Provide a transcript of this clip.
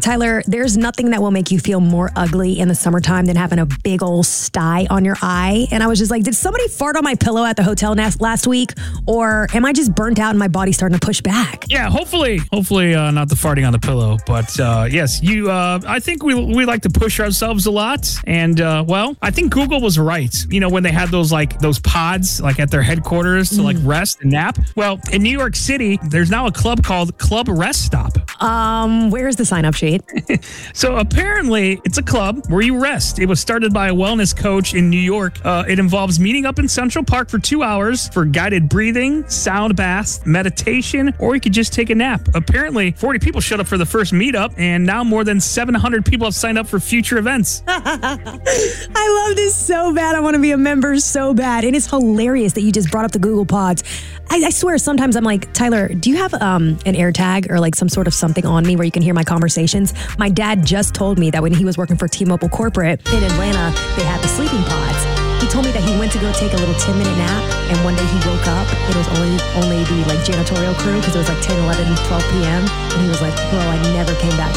Tyler, there's nothing that will make you feel more ugly in the summertime than having a big old sty on your eye. And I was just like, did somebody fart on my pillow at the hotel last week? Or am I just burnt out and my body's starting to push back? Yeah, hopefully not the farting on the pillow. But yes, I think we like to push ourselves a lot. And I think Google was right. When they had those pods at their headquarters to rest and nap. Well, in New York City, there's now a club called Club Rest Stop. Where's the sign-up sheet? So apparently, it's a club where you rest. It was started by a wellness coach in New York. It involves meeting up in Central Park for 2 hours for guided breathing, sound baths, meditation, or you could just take a nap. Apparently, 40 people showed up for the first meetup, and now more than 700 people have signed up for future events. I love this so bad. I want to be a member so bad. It is hilarious that you just brought up the Google Pods. I swear, sometimes I'm like, Tyler, do you have an AirTag or some sort of something on me where you can hear my conversations? My dad just told me that when he was working for T-Mobile Corporate in Atlanta, they had the sleeping pods. He told me that he went to go take a little 10-minute nap, and one day he woke up. It was only the janitorial crew because it was 10, 11, 12 p.m. And he was like, bro, I never came back